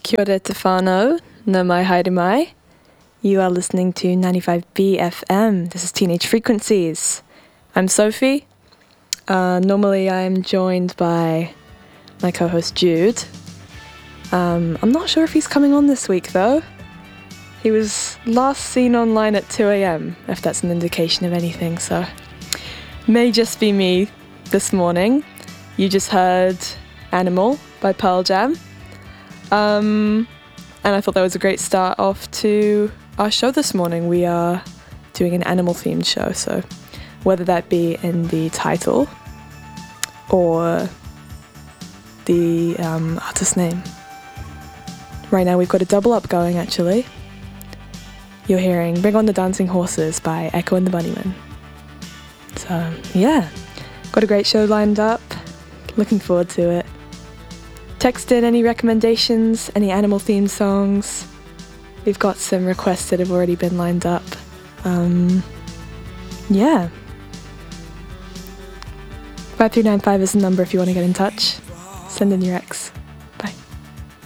Kia ora te whānau, nā mai haere mai. You are listening to 95 BFM. This is Teenage Frequencies. I'm Sophie. Normally I'm joined by my co-host Jude. I'm not sure if he's coming on this week though. He was last seen online at 2 a.m, if that's an indication of anything, so may just be me this morning. You just heard Animal by Pearl Jam. And I thought that was a great start off to our show this morning. We are doing an animal themed show, so whether that be in the title or the artist name. Right now we've got a double up going actually. You're hearing Bring on the Dancing Horses by Echo and the Bunnymen. So yeah, got a great show lined up. Looking forward to it. Text in any recommendations, any animal themed songs. We've got some requests that have already been lined up. Yeah. 5395 is the number if you want to get in touch. Send in your ex.